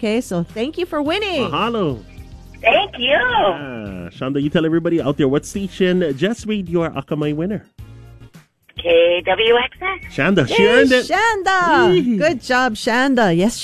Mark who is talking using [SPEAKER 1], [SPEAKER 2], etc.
[SPEAKER 1] Okay, so thank you for winning.
[SPEAKER 2] Mahalo.
[SPEAKER 3] Thank you.
[SPEAKER 2] Shanda, you tell everybody out there what station just read your Akamai winner.
[SPEAKER 3] KWXX.
[SPEAKER 2] Shanda, she
[SPEAKER 1] Yay,
[SPEAKER 2] earned it.
[SPEAKER 1] Shanda. Good job, Shanda. Yes,